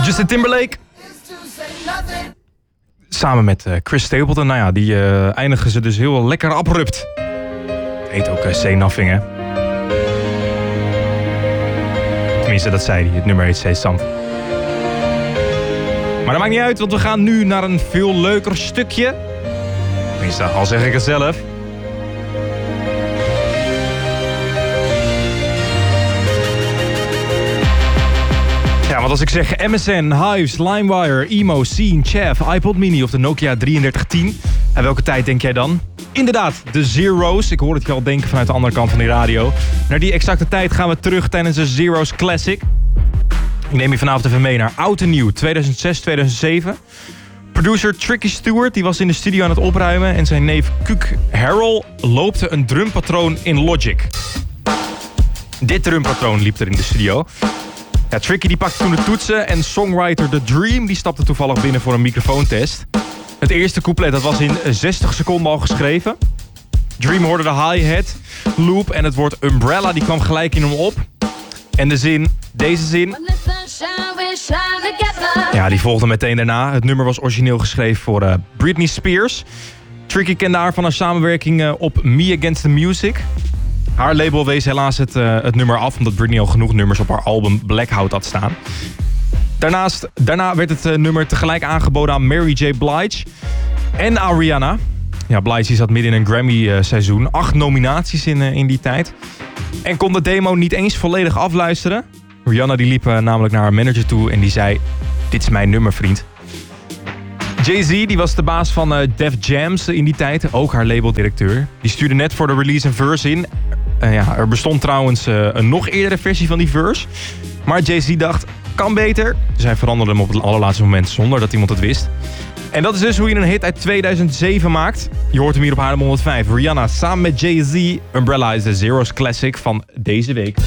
Justin Timberlake. Samen met Chris Stapleton. Nou ja, die eindigen ze dus heel lekker abrupt. Het heet ook Say Nothing, hè. Tenminste, dat zei hij. Het nummer heet Say Something. Maar dat maakt niet uit, want we gaan nu naar een veel leuker stukje. Tenminste, al zeg ik het zelf. Ja, want als ik zeg MSN, Hives, LimeWire, Emo, Scene, Chav, iPod Mini of de Nokia 3310... En welke tijd denk jij dan? Inderdaad, de Zero's. Ik hoor het je al denken vanuit de andere kant van die radio. Naar die exacte tijd gaan we terug tijdens de Zero's Classic. Ik neem je vanavond even mee naar oud en nieuw, 2006, 2007. Producer Tricky Stewart die was in de studio aan het opruimen... en zijn neef Kuk Harrell loopte een drumpatroon in Logic. Dit drumpatroon liep er in de studio. Ja, Tricky die pakte toen de toetsen en songwriter The Dream... die stapte toevallig binnen voor een microfoontest. Het eerste couplet dat was in 60 seconden al geschreven. Dream hoorde de hi-hat, loop en het woord umbrella die kwam gelijk in hem op. En de zin, deze zin... Ja, die volgde meteen daarna. Het nummer was origineel geschreven voor Britney Spears. Tricky kende haar van haar samenwerking op Me Against the Music. Haar label wees helaas het nummer af... omdat Britney al genoeg nummers op haar album Blackout had staan. Daarna werd het nummer tegelijk aangeboden aan Mary J. Blige en Ariana. Ja, Blige zat midden in een Grammy-seizoen. 8 nominaties in die tijd. En kon de demo niet eens volledig afluisteren. Rihanna die liep namelijk naar haar manager toe en die zei... Dit is mijn nummer, vriend. Jay-Z die was de baas van Def Jams in die tijd. Ook haar labeldirecteur. Die stuurde net voor de release een verse in. Er bestond trouwens een nog eerdere versie van die verse. Maar Jay-Z dacht... Kan beter. Dus hij veranderde hem op het allerlaatste moment zonder dat iemand het wist. En dat is dus hoe je een hit uit 2007 maakt. Je hoort hem hier op Haarlem 105. Rihanna samen met Jay-Z. Umbrella is de Zero's Classic van deze week.